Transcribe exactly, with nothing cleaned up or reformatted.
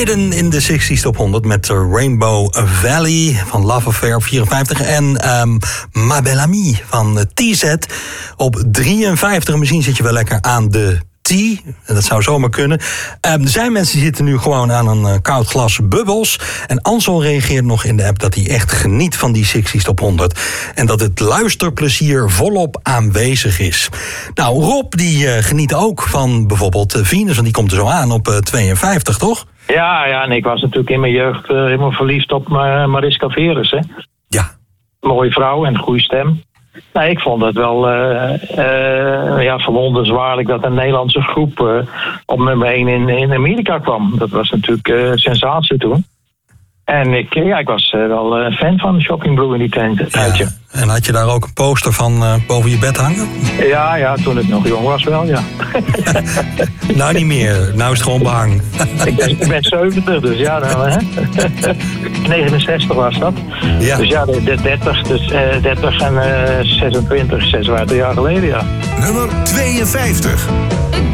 midden in de zestig's Top honderd met Rainbow Valley van Love Affair op vierenvijftig. En um, Ma Belle Amie van T Z op drieënvijftig. Misschien zit je wel lekker aan de T. Dat zou zomaar kunnen. Um, er zijn mensen die zitten nu gewoon aan een uh, koud glas bubbels. En Ansel reageert nog in de app dat hij echt geniet van die zestig's Top honderd. En dat het luisterplezier volop aanwezig is. Nou, Rob die uh, geniet ook van bijvoorbeeld uh, Venus. Want die komt er zo aan op uh, tweeënvijftig, toch? Ja, ja, en ik was natuurlijk in mijn jeugd uh, helemaal verliefd op uh, Mariska Veres, hè. Ja. Mooie vrouw en goede stem. Nou, ik vond het wel uh, uh, ja, verwonderenswaardig dat een Nederlandse groep uh, op nummer één in, in Amerika kwam. Dat was natuurlijk uh, sensatie toen. En ik, ja, ik was uh, wel uh, fan van Shocking Blue in die tijd. Ja. En had je daar ook een poster van uh, boven je bed hangen? Ja, ja, toen ik nog jong was wel, ja. Nou niet meer, nou is het gewoon behang. ik, ben, ik ben zeventig, dus ja, dan, hè. negenenzestig was dat. Ja. Dus ja, de, de dertig, dus, uh, dertig en uh, zesentwintig, zesenveertig jaar geleden, ja. Nummer tweeënvijftig.